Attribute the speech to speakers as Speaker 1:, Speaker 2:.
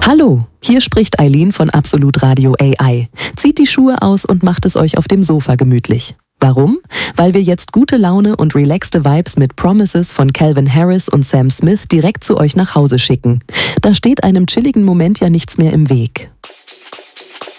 Speaker 1: Hallo, hier spricht Eileen von Absolut Radio AI. Zieht die Schuhe aus und macht es euch auf dem Sofa gemütlich. Warum? Weil wir jetzt gute Laune und relaxte Vibes mit Promises von Calvin Harris und Sam Smith direkt zu euch nach Hause schicken. Da steht einem chilligen Moment ja nichts mehr im Weg.